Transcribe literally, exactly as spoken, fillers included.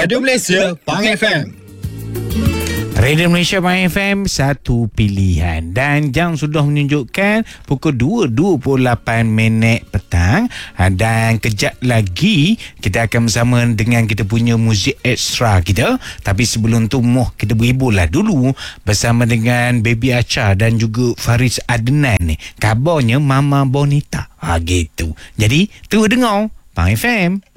Radio Malaysia, Pang F M. Radio Malaysia Pang F M, satu pilihan. Dan jam sudah menunjukkan pukul dua dua puluh lapan minit petang. Dan kejap lagi kita akan bersama dengan kita punya muzik ekstra kita. Tapi sebelum tu moh kita berhiburlah dulu bersama dengan Baby Acha dan juga Faris Adnan ni. Kabarnya Mama Bonita. Ha gitu. Jadi tu dengar Pang F M.